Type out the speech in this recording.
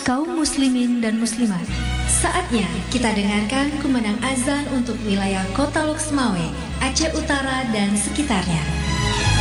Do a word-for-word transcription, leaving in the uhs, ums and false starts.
kaum muslimin dan muslimat, saatnya kita dengarkan kumandang azan untuk wilayah Kota Loksmawe, Aceh Utara dan sekitarnya.